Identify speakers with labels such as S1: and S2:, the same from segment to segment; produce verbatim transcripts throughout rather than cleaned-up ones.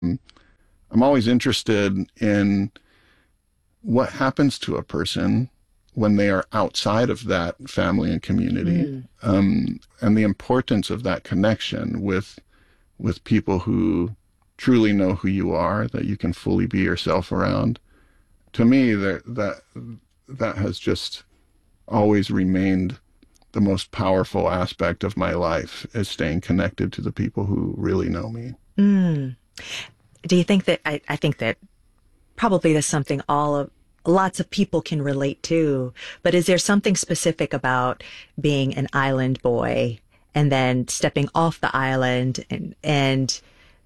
S1: I'm always interested in what happens to a person when they are outside of that family and community,
S2: Mm.
S1: um, and the importance of that connection with with people who truly know who you are, that you can fully be yourself around. To me, that that that has just always remained the most powerful aspect of my life, is staying connected to the people who really know me.
S2: Mm. Do you think that I, I think that probably that's something all of lots of people can relate to, but is there something specific about being an island boy and then stepping off the island and and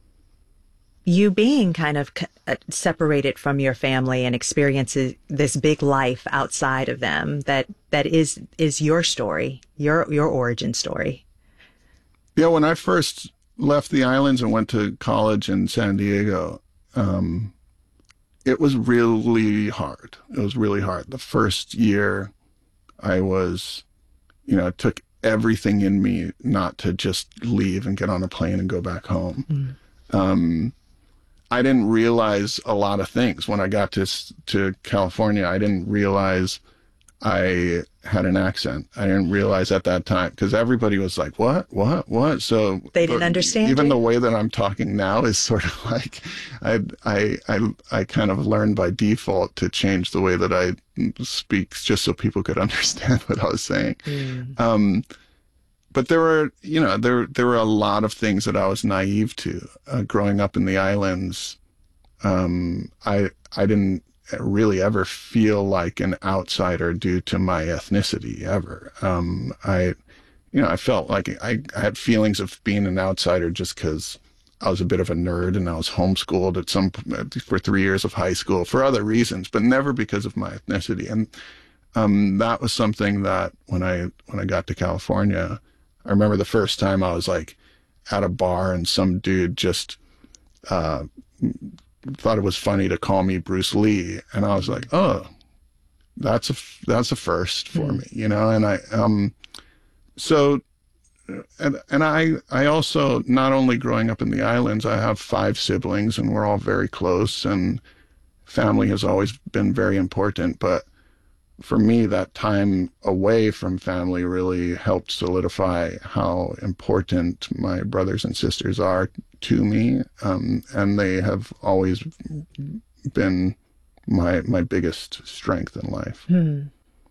S2: you being kind of c- uh, separated from your family and experiences this big life outside of them that that is is your story, your your origin story?
S1: Yeah, when I first left the islands and went to college in San Diego, um, it was really hard. It was really hard. The first year, I was, you know, it took everything in me not to just leave and get on a plane and go back home.
S2: Mm.
S1: Um, I didn't realize a lot of things when I got to to California. I didn't realize I had an accent. I didn't realize at that time, because everybody was like, what, what, what? So
S2: They didn't
S1: the,
S2: understand
S1: even
S2: you?
S1: the way that I'm talking now is sort of like, I, I, I, I kind of learned by default to change the way that I speak just so people could understand what I was saying.
S2: Mm.
S1: Um, but there were, you know, there, there were a lot of things that I was naive to, uh, growing up in the islands. Um, I, I didn't really ever feel like an outsider due to my ethnicity ever. Um, I, you know, I felt like I, I had feelings of being an outsider just because I was a bit of a nerd and I was homeschooled at some for three years of high school for other reasons, but never because of my ethnicity. And um, that was something that when I when I got to California, I remember the first time I was like at a bar and some dude just uh, thought it was funny to call me Bruce Lee, and I was like, oh, that's a that's a first for
S2: Mm.
S1: me, you know. And I um so and and I I also, not only growing up in the islands, I have five siblings and we're all very close, and family has always been very important. But for me, that time away from family really helped solidify how important my brothers and sisters are to me, um, and they have always been my my biggest strength in life.
S2: Mm.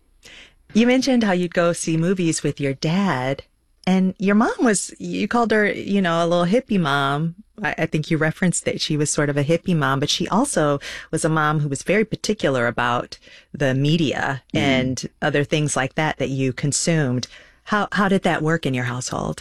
S2: You mentioned how you'd go see movies with your dad, and your mom was, you called her, you know, a little hippie mom. I, I think you referenced that she was sort of a hippie mom, but she also was a mom who was very particular about the media
S1: Mm.
S2: and other things like that that you consumed. How how did that work in your household?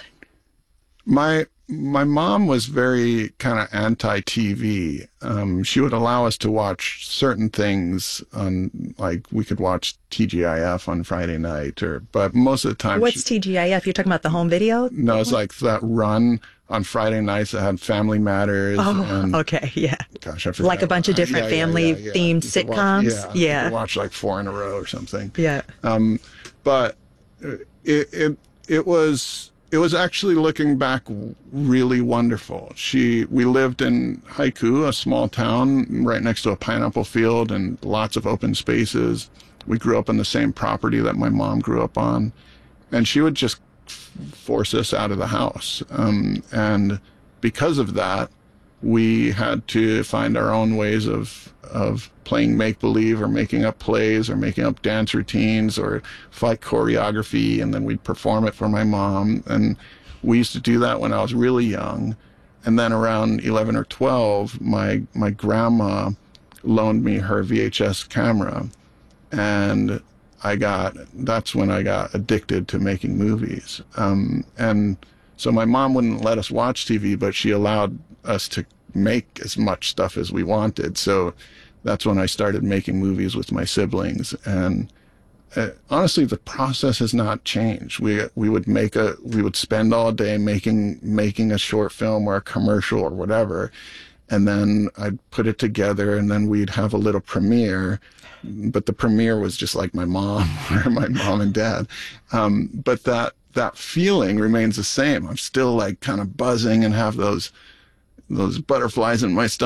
S1: My my mom was very kind of anti-T V. Um, she would allow us to watch certain things on, like we could watch T G I F on Friday night, or but most of the time,
S2: What's
S1: she,
S2: T G I F? You're talking about the home video?
S1: no, it's like that run on Friday nights that had Family Matters
S2: Oh,
S1: and
S2: okay, yeah.
S1: gosh, I forgot.
S2: Like a bunch of different
S1: Yeah, yeah,
S2: family
S1: yeah, yeah.
S2: themed
S1: You could watch-
S2: sitcoms?
S1: yeah, you
S2: Yeah.
S1: could watch like four in a row or something.
S2: Yeah.
S1: Um, but it, it, it was, it was actually, looking back, really wonderful. She, we lived in Haiku, a small town right next to a pineapple field and lots of open spaces. We grew up on the same property that my mom grew up on, and she would just force us out of the house. Um, and because of that, we had to find our own ways of of playing make-believe or making up plays or making up dance routines or fight choreography, and then we'd perform it for my mom. And we used to do that when I was really young. And then around eleven or twelve, my my grandma loaned me her V H S camera, and I got, that's when I got addicted to making movies. Um, and so my mom wouldn't let us watch T V, but she allowed us to make as much stuff as we wanted. So that's when I started making movies with my siblings. And uh, honestly, the process has not changed. We we would make a we would spend all day making making a short film or a commercial or whatever, and then I'd put it together, and then we'd have a little premiere. But the premiere was just like my mom or my mom and dad. Um, but that that feeling remains the same. I'm still like kind of buzzing and have those those butterflies in my stomach